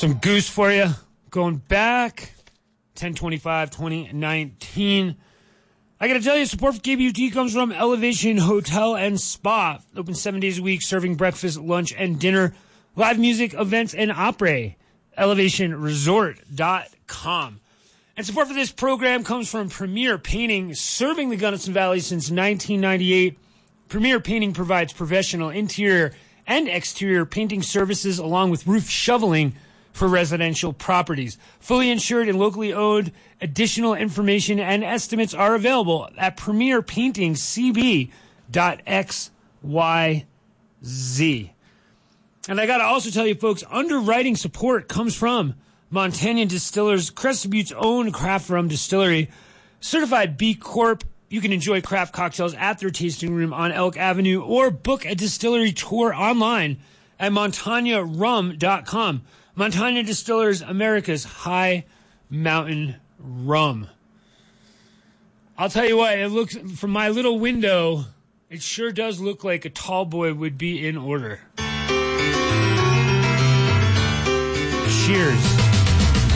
Some Goose for you. Going back 10/25/2019. I got to tell you, support for KBUT comes from Elevation Hotel and Spa. Open 7 days a week, serving breakfast, lunch, and dinner. Live music, events, and opera. ElevationResort.com. And support for this program comes from Premier Painting, serving the Gunnison Valley since 1998. Premier Painting provides professional interior and exterior painting services along with roof shoveling for residential properties. Fully insured and locally owned. Additional information and estimates are available at premierpaintingcb.xyz. And I got to also tell you, folks, underwriting support comes from Montana Distillers, Crested Butte's own craft rum distillery, certified B Corp. You can enjoy craft cocktails at their tasting room on Elk Avenue or book a distillery tour online at montanarum.com. Montana Distillers, America's high mountain rum. I'll tell you what, it looks from my little window, it sure does look like a tall boy would be in order. Cheers.